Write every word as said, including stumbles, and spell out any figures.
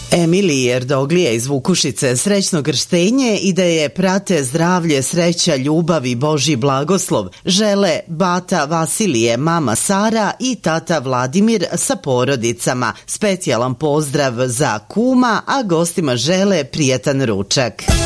Emiliji Erdoglije iz Vukušice srećno krštenje i da je prate zdravlje, sreća, ljubav i Božji blagoslov žele bata Vasilije, mama Sara i tata Vladimir sa porodicama. Specijalan pozdrav za kuma, a gostima žele prijetan ručak.